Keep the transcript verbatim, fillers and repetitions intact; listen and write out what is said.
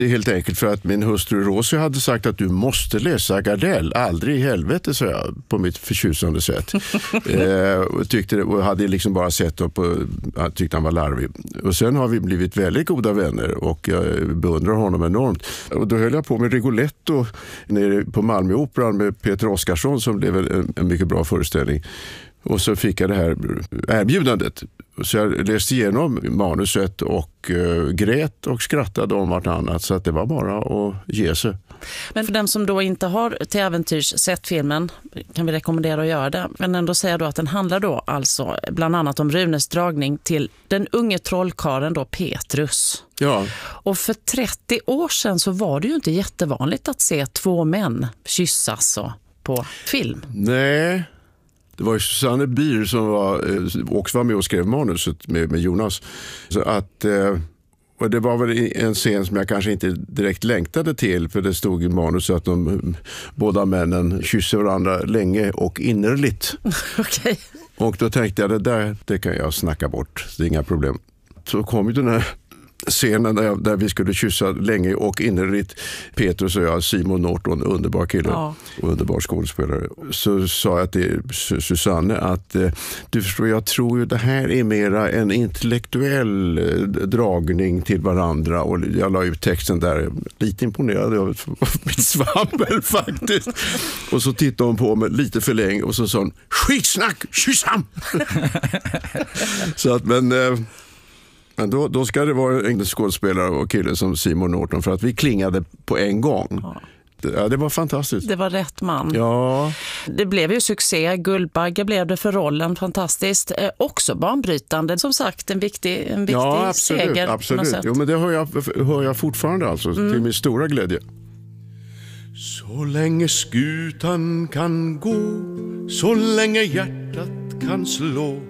Det är helt enkelt för att min hustru Rosie hade sagt att du måste läsa Gardell. Aldrig i helvete, så jag på mitt förtjusande sätt. eh, och, tyckte, och hade liksom bara sett dem på, jag tyckte han var larvig. Och sen har vi blivit väldigt goda vänner och jag beundrar honom enormt. Och då höll jag på med Rigoletto nere på Malmöoperan med Peter Oskarsson som blev en, en mycket bra föreställning. Och så fick jag det här erbjudandet. Så jag läste igenom manuset och uh, grät och skrattade om vartannat. Så att det var bara att ge sig. Men för den som då inte har till äventyrs sett filmen kan vi rekommendera att göra det. Men ändå säga då att den handlar då alltså bland annat om Runes dragning till den unge trollkaren då Petrus. Ja. Och för trettio år sedan så var det ju inte jättevanligt att se två män kyssas så på film. Nej. Det var ju Susanne Bier som var, också var med och skrev manuset med, med Jonas. Så att, och det var väl en scen som jag kanske inte direkt längtade till, för det stod i manuset att de båda männen kysser varandra länge och innerligt. Okej. Och då tänkte jag, det där det kan jag snacka bort, det är inga problem. Så kom ju den här scenen där, där vi skulle kyssa länge och innerligt. Petrus och jag, Simon Norton, underbar kille ja. och underbar skådespelare. Så sa jag till Susanne att du förstår, jag tror ju det här är mera en intellektuell dragning till varandra, och jag la ut texten där, lite imponerad av mitt svammel faktiskt. Och så tittade hon på mig lite för länge och så sa hon, skitsnack, kyss han! Så att, men Men då, då ska det vara en skådespelare och kille som Simon Norton, för att vi klingade på en gång. Ja. Det, ja, det var fantastiskt. Det var rätt man. Ja. Det blev ju succé. Guldbagge blev det för rollen. Fantastiskt. Eh, också banbrytande. Som sagt, en viktig, en viktig ja, absolut, seger. absolut. Jo, men det hör jag, hör jag fortfarande alltså, mm. till min stora glädje. Så länge skutan kan gå, så länge hjärtat kan slå,